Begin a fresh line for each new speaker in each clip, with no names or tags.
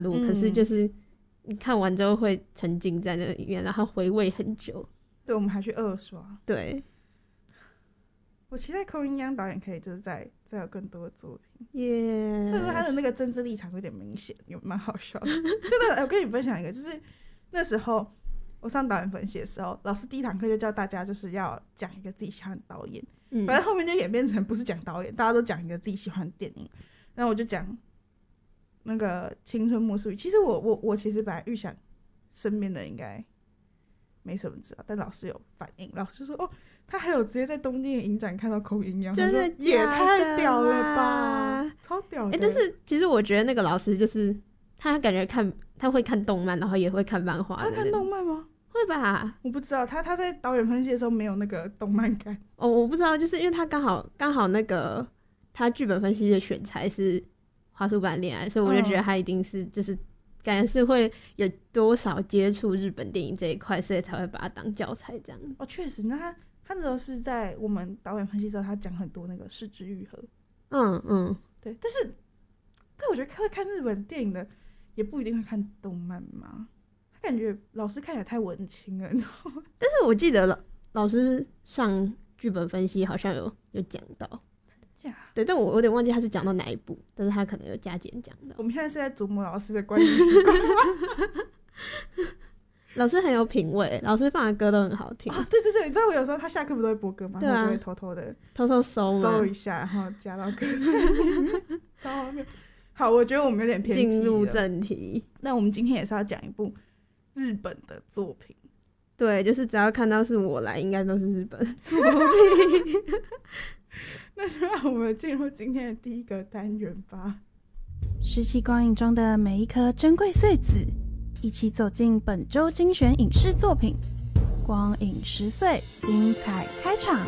可是就是你看完之后会沉浸在那里面，然后回味很久。
对，我们还去二刷。
对，
我期待寇英央导演可以就是再有更多的作品。
耶、
所以说他的那个政治立场有点明显，有蛮好笑的。就是我跟你分享一个，就是那时候我上导演分析的时候，老师第一堂课就叫大家就是要讲一个自己喜欢的导演，反正后面就演变成不是讲导演，大家都讲一个自己喜欢的电影。然后我就讲那个《青春木树语》，其实我其实本来预想身边的应该没什么知道，但老师有反应，老师就说哦，他还有直接在东京的影展看到寇英央，
真的假的
也太屌了吧，超屌的。
但是其实我觉得那个老师就是他感觉他会看动漫，然后也会看漫画。
他看动漫吗？
会吧，
我不知道，他在导演分析的时候没有那个动漫感。
哦，我不知道，就是因为他刚好那个他剧本分析的选材是花束般恋爱，所以我就觉得他一定是就是感觉是会有多少接触日本电影这一块，所以才会把它当教材这样。
哦，确实，那他那时候是在我们导演分析的时候，他讲很多那个是枝裕和。对，但我觉得会看日本电影的也不一定会看动漫嘛。感觉老师看起来太文青了，你知道吗？
但是我记得老师上剧本分析好像有讲到，
真假？
对，但我有点忘记他是讲到哪一部，但是他可能有加减讲到。
我们现在是在琢磨老师的观影习惯吗？
老师很有品味，老师放的歌都很好听。
哦，对对对，你知道我有时候他下课不都会播歌吗？
对啊，
我就会偷偷
搜
一下，然后加到歌里面，超荒谬。好，我觉得我们有点偏题了，
进入正题。
那我们今天也是要讲一部日本的作品。
对，就是只要看到是我来，应该都是日本作品。
那就让我们进入今天的第一个单元吧。
拾起光影中的每一颗珍贵碎子，一起走进本周精选影视作品，光影10岁，精彩开场。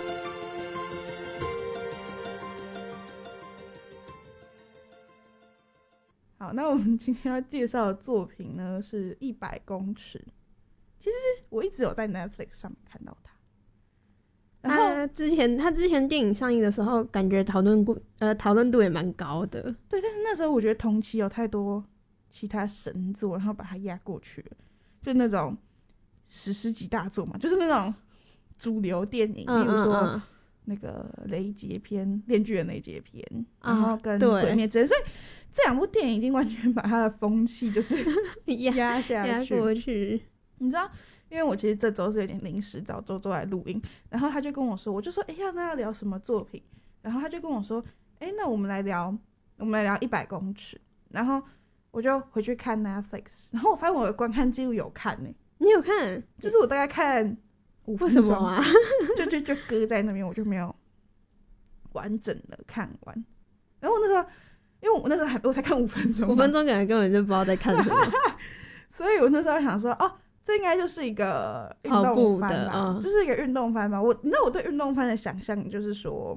好，那我们今天要介绍的作品呢是100公尺。其实我一直有在 Netflix 上面看到它。然后
他之前电影上映的时候，感觉讨论度也蛮高的。
对，但是那时候我觉得同期有太多其他神作，然后把它压过去了，就那种史诗级大作嘛，就是那种主流电影，比如说那个雷杰篇、链锯人雷杰篇，然后跟鬼灭之刃，所以这两部电影已经完全把它的风气就是压下去、
压过去。
你知道，因为我其实这周是有点临时找周周来录音，然后他就跟我说，我就说，那要聊什么作品？然后他就跟我说，那我们来聊100公尺。然后我就回去看 Netflix， 然后我发现我的观看记录有看呢。
你有看？
就是我大概看5分钟，
为什么啊？
就搁在那边，我就没有完整的看完。然后我那时候，因为我那时候我才看5分钟，5
分钟感觉根本就不知道在看什么，
所以我那时候想说，哦，这应该就是一个运动番吧，就是一个运动番吧。你知道我对运动番的想象就是说，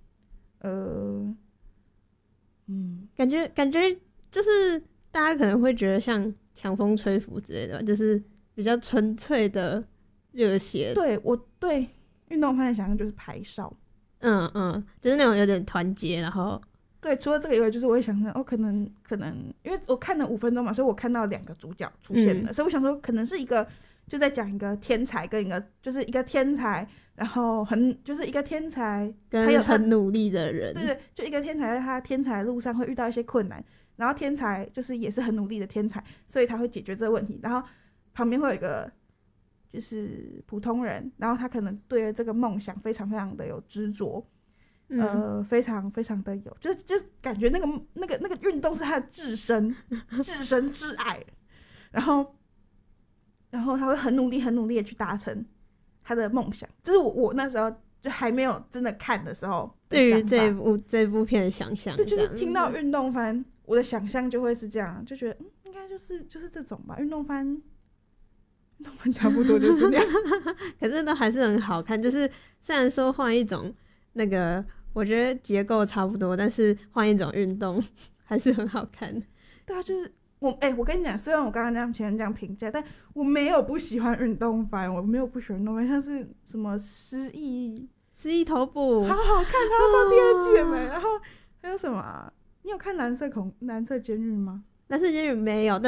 感觉就是大家可能会觉得像强风吹拂之类的，就是比较纯粹的热血。
对，我对运动番的想象就是排少，
就是那种有点团结，然后
对，除了这个以外，就是我会想象可能，因为我看了5分钟嘛，所以我看到2个主角出现了，所以我想说可能是一个就在讲一个天才跟一个就是一个天才，然后就是一个天才还有
很努力的人，
对，就一个天才在他天才的路上会遇到一些困难，然后天才就是也是很努力的天才，所以他会解决这个问题，然后旁边会有一个就是普通人，然后他可能对这个梦想非常非常的有执着。非常非常的有，就感觉那个运动是他的至深至爱，然后他会很努力的去达成他的梦想，这是我那时候就还没有真的看的时候的
对于这部片的想象，
对，就是听到运动番，我的想象就会是这样，就觉得应该就是这种吧，运动番差不多就是那样，
可是都还是很好看，就是虽然说换一种那个。我觉得结构差不多，但是换一种运动还是很好看。
对啊，就是我跟你讲，虽然我刚刚前面这样评价，但我没有不喜欢运动番，我没有不喜欢运动番，像是什么失忆
头部，
好好看，他要上第2季了没？然后还有什么你有看蓝色监狱吗？
但是就是没有，